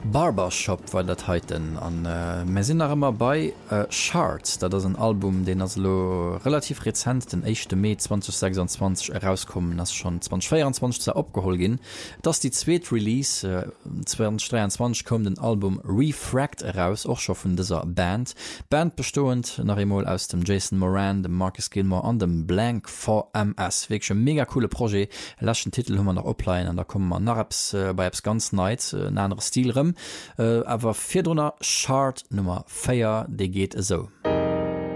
Barbershop war dat heiten an me sinn immer bei Charts, dat ass ein Album, den as lo relativ rezent den 1. Mai 2026 herauskommen, ass schon 2024 abgehol gin. Dats die zweet Release 2023 kom den Album Refract heraus och scho vun dieser Band. Band bestoend nach emol aus dem Jason Moran, dem Marcus Gilmore an dem Blank 4MS. Wég schon mega coole Projekt. Laschen Titel hummer nach opline an da kommen man nach bei Apps ganz night en anderer Stilrem. Aber 4 Chart Nummer 4, de geht so.